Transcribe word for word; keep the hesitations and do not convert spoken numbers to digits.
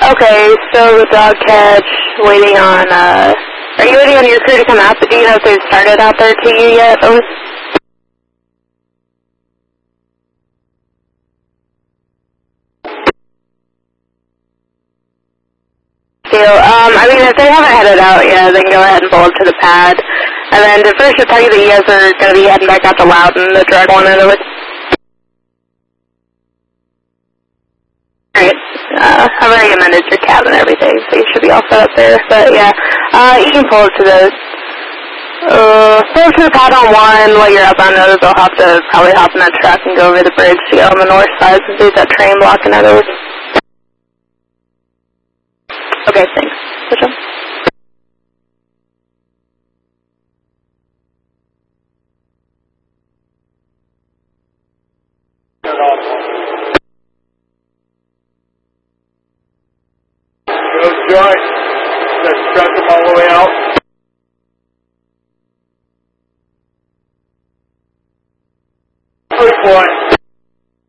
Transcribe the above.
Okay, so the dog catch, waiting on, uh, are you waiting on your crew to come out? But do you know if they've started out there to you yet? Oh, deal. Um, I mean, if they haven't headed out yet, then go ahead and pull up to the pad. And then the first should tell you that you guys are going to be heading back out to Loudon, the drug one, and with. Alright, uh, I've already amended your cab and everything, so you should be all set up there. But yeah, uh, you can pull up to the, uh, pull up to the pad on one while you're up on those. They'll have to probably hop in that truck and go over the bridge to get on the north side since there's that train blocking that over. Okay, thanks. Which one? Go joint. Let's truck them all the way out. Three point.